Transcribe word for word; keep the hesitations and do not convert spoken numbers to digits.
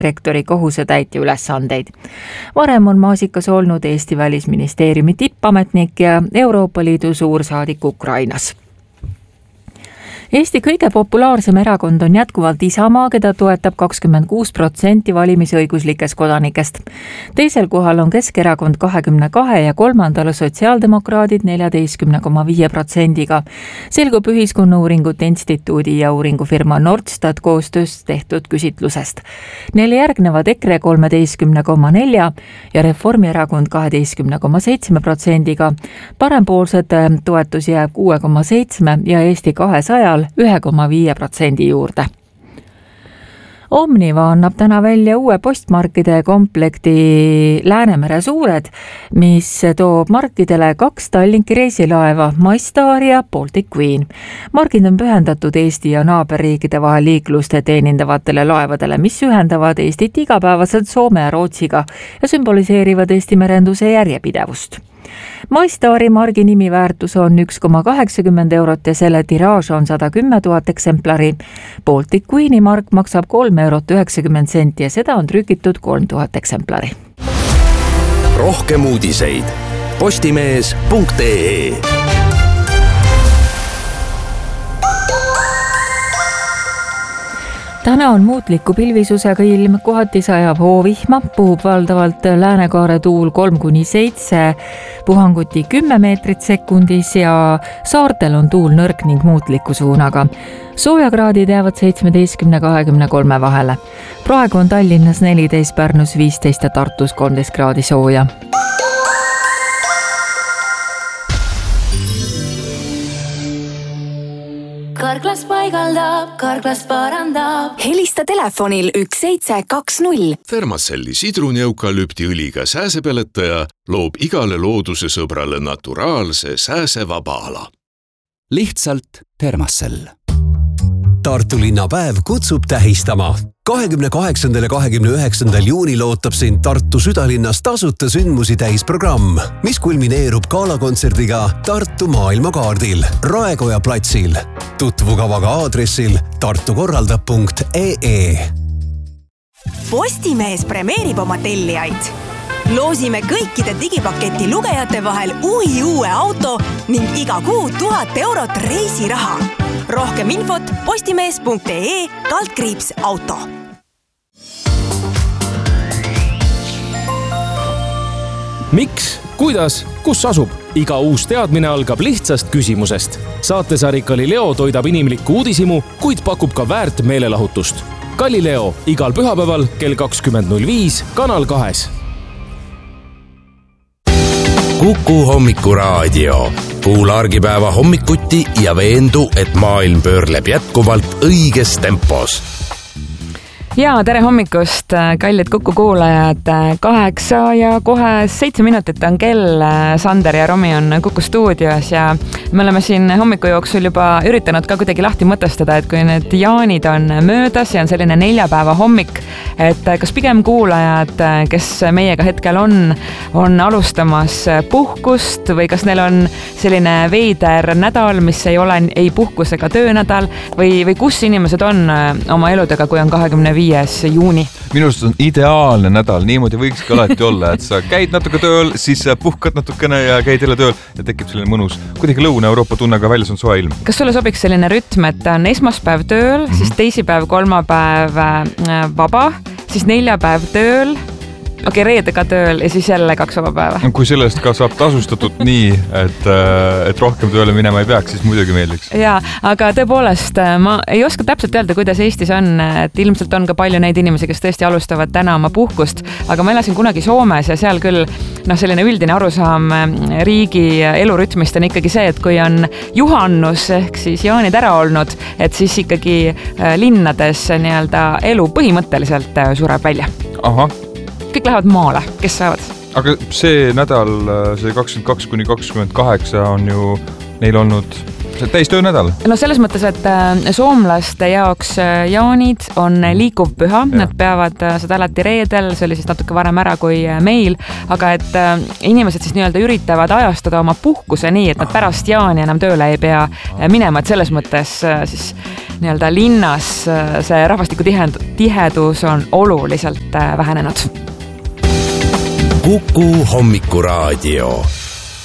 rektori kohusetäitja ülesandeid. Varem on Maasikas olnud Eesti Välisministeeriumi tippametnik ja Euroopa Liidu suursaadik Ukrainas. Eesti kõige populaarsem erakond on jätkuvalt Isamaa, keda toetab kakskümmend kuus protsenti valimisõiguslikest kodanikest. Teisel kohal on Keskerakond kahekümne kahe ja kolmandal sotsiaaldemokraadid neljateistkümne koma viie protsendiga. Selgub Ühiskonnauuringute Instituudi ja uuringufirma Nordstat koostöös tehtud küsitlusest. Neile järgnevad EKRE kolmeteistkümne koma nelja ja Reformierakond kaheteistkümne koma seitsme protsendiga. Parempoolsed toetus jääb kuue koma seitsme ja Eesti kahesajal ühe koma viie protsendi juurde. Omniva annab täna välja uue postmarkide komplekti Läänemere suured, mis toob markidele kaks Tallinki reisilaeva MyStar ja Baltic Queen. Margid on pühendatud Eesti ja naaberriikide vahel liiklust teenindavatele laevadele, mis ühendavad Eestit igapäevaselt Soome ja Rootsiga ja sümboliseerivad Eesti merenduse järjepidevust. MyStari margi nimiväärtus on üks koma kaheksakümmend eurot ja selle tiraaž on sada kümme tuhat eksemplari. Baltic Queeni mark maksab kolm eurot üheksakümmend senti ja seda on trükitud kolm tuhat eksemplari. Rohkem uudiseid postimees punkt ee. Täna on muutliku pilvisusega ilm, kohati sajab hoovihma, puhub valdavalt läänekaare tuul kolm kuni seitse, puhanguti kümme meetrit sekundis ja saartel on tuul nõrk ning muutliku suunaga. Soojakraadid jäävad seitsmeteistkümne kahekümne kolme vahele. Praegu on Tallinnas neliteist, Pärnus viisteist ja Tartus kolmteist kraadi sooja. Karklas paigaldab, Karklas parandab. Helista telefonil üks seitse kaks null. Thermacelli sidruneukalüptiõliga sääsepeletaja loob igale looduse sõbrale naturaalse sääsevaba ala. Lihtsalt Thermacell. Tartu linnapäev kutsub tähistama. kahekümne kaheksandal ja kahekümne üheksandal juunil ootab sind Tartu südalinnas tasuta sündmusi täis programm, mis kulmineerub galakontserdiga Tartu maailmakaardil Raekoja platsil. Tutvu kavaga aadressil tartukorraldab punkt ee. Postimees premeerib oma tellijaid. Loosime kõikide digipaketi lugejate vahel uhi uue auto ning iga kuu tuhat eurot reisiraha. Rohkem infot postimees punkt ee kaldkriips auto. Miks, kuidas, kus asub? Iga uus teadmine algab lihtsast küsimusest. Saatesari Galileo toidab inimlikku uudisimu, kuid pakub ka väärt meelelahutust. Galileo igal pühapäeval kell kakskümmend null viis Kanal kahes. Kuku hommikuraadio. Kuula argipäeva hommikuti ja veendu, et maailm pöörleb jätkuvalt õiges tempos. Ja tere hommikust, kallid Kuku kuulajad. Kaheksa ja kohe seitse minutit on kell. Sander ja Romi on Kuku stuudios ja me oleme siin hommiku jooksul juba üritanud ka kuidagi lahti mõtestada, et kui need jaanid on möödas ja on selline neljapäeva hommik, et kas pigem kuulajad, kes meiega hetkel on, on alustamas puhkust või kas neil on selline veider nädal, mis ei ole ei puhkus ega töönädal või, või kus inimesed on oma eludega, kui on kahekümne viies juuni. Minust on ideaalne nädal, niimoodi võikski alati olla, et sa käid natuke tööl, siis puhkad natukene ja käid jälle tööl ja tekib selline mõnus. Kuidagi Lõuna-Euroopa tunnega väljas on soe ilm. Kas sulle sobiks selline rütm, et on esmaspäev tööl, mm-hmm. siis teisipäev, kolmapäev vaba, siis neljapäev tööl, okei, okay, reedega tööl ja siis jälle kaks vaba päeva. Kui sellest ka saab tasustatud nii, et, et rohkem tööle minema ei peaks, siis muidugi meeldiks. Jaa, aga tõepoolest, ma ei oska täpselt öelda, kuidas Eestis on, et ilmselt on ka palju neid inimesi, kes tõesti alustavad täna oma puhkust, aga ma elasin kunagi Soomes ja seal küll no, selline üldine arusaam riigi elurütmist on ikkagi see, et kui on juhannus ehk siis jaanid ära olnud, et siis ikkagi linnades nii-öelda elu põhimõtteliselt sureb välja. Aha. Kõik lähevad maale, kes saavad. Aga see nädal, see kakskümmend kaks kuni kakskümmend kaheksa on ju neil olnud täistöö nädal. No selles mõttes, et soomlaste jaoks jaanid on liikuv püha, ja. Nad peavad seda alati reedel, see oli siis natuke varem ära kui meil, aga et inimesed siis nii-öelda üritavad ajastada oma puhkuse nii, et nad pärast jaani enam tööle ei pea minema, et selles mõttes siis nii-öelda linnas see rahvastiku tihedus on oluliselt vähenenud. Kuku Hommikuraadio.